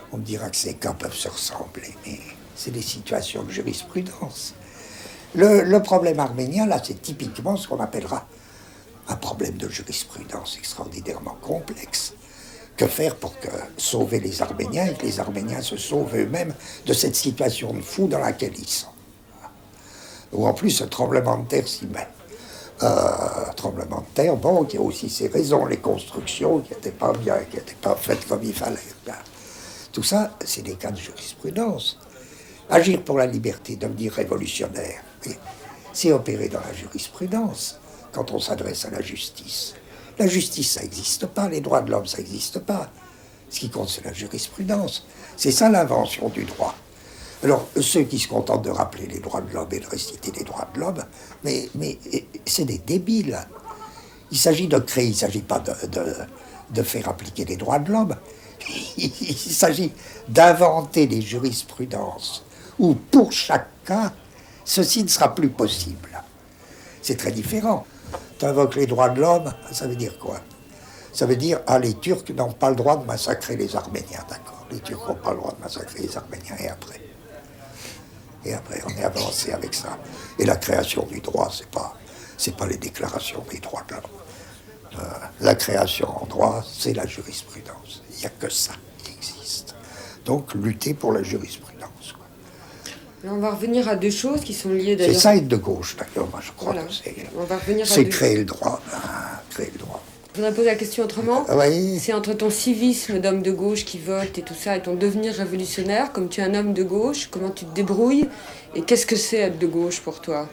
On me dira que ces cas peuvent se ressembler, mais c'est des situations de jurisprudence. Le problème arménien, là, c'est typiquement ce qu'on appellera un problème de jurisprudence extraordinairement complexe. Que faire pour sauver les Arméniens et que les Arméniens se sauvent eux-mêmes de cette situation de fou dans laquelle ils sont. Ou en plus, un tremblement de terre s'y met. Tremblement de terre, bon, qui a aussi ses raisons, les constructions qui n'étaient pas bien, qui n'étaient pas faites comme il fallait. Tout ça, c'est des cas de jurisprudence. Agir pour la liberté, devenir révolutionnaire, c'est opérer dans la jurisprudence quand on s'adresse à la justice. La justice, ça n'existe pas, les droits de l'homme, ça n'existe pas. Ce qui compte, c'est la jurisprudence. C'est ça l'invention du droit. Alors, ceux qui se contentent de rappeler les droits de l'homme et de réciter les droits de l'homme, mais c'est des débiles. Il s'agit de créer, il ne s'agit pas de faire appliquer les droits de l'homme. Il s'agit d'inventer des jurisprudences où, pour chaque cas, ceci ne sera plus possible. C'est très différent. Tu invoques les droits de l'homme, ça veut dire quoi? Ça veut dire, les Turcs n'ont pas le droit de massacrer les Arméniens, d'accord. Les Turcs n'ont pas le droit de massacrer les Arméniens, et après? Et après, on est avancé avec ça. Et la création du droit, c'est pas les déclarations des droits de l'homme. La création en droit, c'est la jurisprudence. Il n'y a que ça qui existe. Donc, lutter pour la jurisprudence. On va revenir à deux choses qui sont liées d'ailleurs. C'est ça être de gauche, d'ailleurs, moi je crois que c'est créer le droit. Créer le droit. Je voudrais poser la question autrement. Oui. C'est entre ton civisme d'homme de gauche qui vote et tout ça, et ton devenir révolutionnaire, comme tu es un homme de gauche, comment tu te débrouilles, et qu'est-ce que c'est être de gauche pour toi?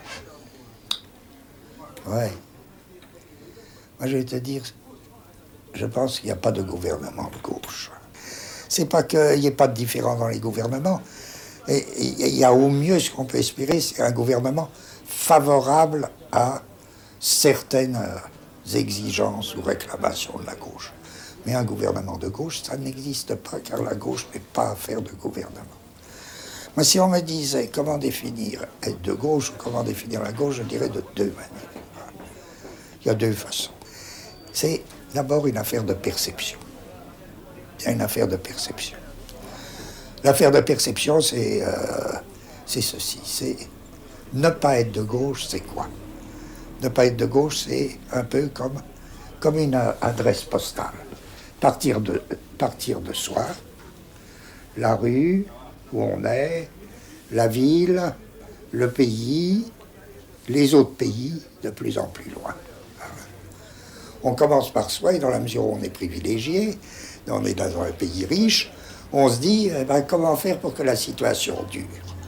Ouais. Moi je vais te dire, je pense qu'il n'y a pas de gouvernement de gauche. C'est pas qu'il n'y ait pas de différence dans les gouvernements. Et il y a au mieux ce qu'on peut espérer, c'est un gouvernement favorable à certaines exigences ou réclamations de la gauche. Mais un gouvernement de gauche, ça n'existe pas, car la gauche n'est pas affaire de gouvernement. Moi, si on me disait comment définir être de gauche ou comment définir la gauche, je dirais de deux manières. Il y a deux façons. C'est d'abord une affaire de perception. Il y a une affaire de perception. L'affaire de perception, c'est ceci. C'est ne pas être de gauche, c'est quoi? Ne pas être de gauche, c'est un peu comme une adresse postale. Partir de soi, la rue où on est, la ville, le pays, les autres pays, de plus en plus loin. On commence par soi, et dans la mesure où on est privilégié, on est dans un pays riche, on se dit, comment faire pour que la situation dure?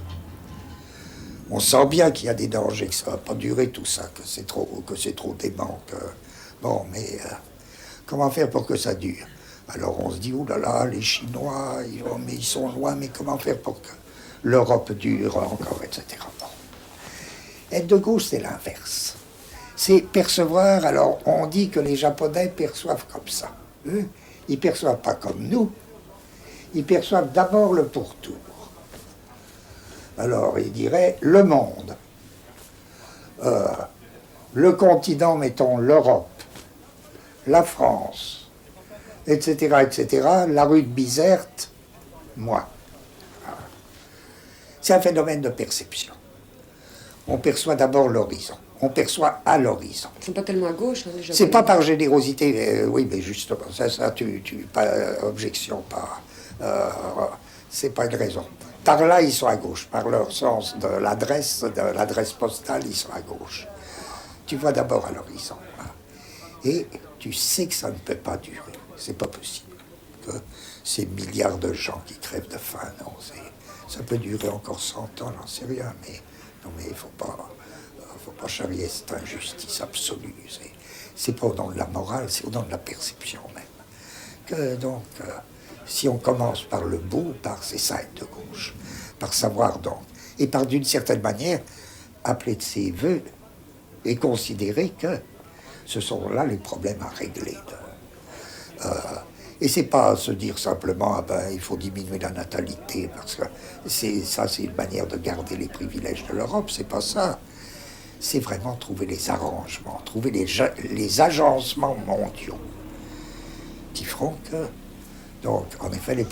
On sent bien qu'il y a des dangers, que ça ne va pas durer tout ça, que c'est trop dément. Bon, mais comment faire pour que ça dure? Alors on se dit, oulala, les Chinois, ils sont loin, mais comment faire pour que l'Europe dure encore, etc. Bon. Être de gauche, c'est l'inverse. C'est percevoir, alors on dit que les Japonais perçoivent comme ça. Eux, ils ne perçoivent pas comme nous. Ils perçoivent d'abord le pourtour. Alors, ils diraient le monde, le continent, mettons l'Europe, la France, etc., etc., la rue de Bizerte, moi. C'est un phénomène de perception. On perçoit d'abord l'horizon. On perçoit à l'horizon. Ils ne sont pas tellement à gauche, hein, les Japonais. C'est pas par générosité, oui, mais justement, ça pas objection, pas... c'est pas une raison. Par là, ils sont à gauche. Par leur sens de l'adresse postale, ils sont à gauche. Tu vois d'abord à l'horizon. Et tu sais que ça ne peut pas durer. C'est pas possible. Que ces milliards de gens qui crèvent de faim, non, ça peut durer encore 100 ans, j'en sais rien, mais non, mais il faut pas charrier cette injustice absolue. C'est pas au nom de la morale, c'est au nom de la perception même. Que donc, si on commence par le bout, c'est ça être de gauche, par savoir donc, et par d'une certaine manière, appeler de ses voeux et considérer que ce sont là les problèmes à régler. Et c'est pas se dire simplement, il faut diminuer la natalité, parce que c'est une manière de garder les privilèges de l'Europe, c'est pas ça. C'est vraiment trouver les arrangements, trouver les agencements mondiaux qui feront que, donc, en effet,